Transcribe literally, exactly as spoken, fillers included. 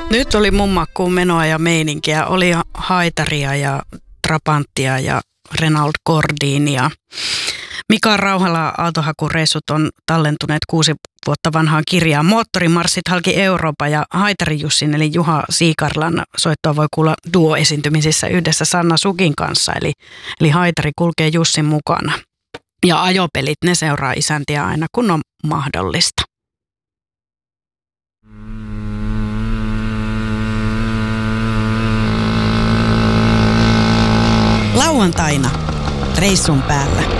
Nyt oli mun makkuun menoa ja meininkiä. Oli Haitaria ja Trabanttia ja Renault Gordinia. Mika Rauhala aaltohakureissut on tallentuneet kuusi vuotta vanhaan kirjaan. Moottorimarssit halki Eurooppa ja Haitari Jussin eli Juha Siikarlan soittoa voi kuulla duo-esiintymisissä yhdessä Sanna Sukin kanssa. Eli, eli Haitari kulkee Jussin mukana. Ja ajopelit, ne seuraa isäntiä aina kun on mahdollista. Lauantaina reissun päällä.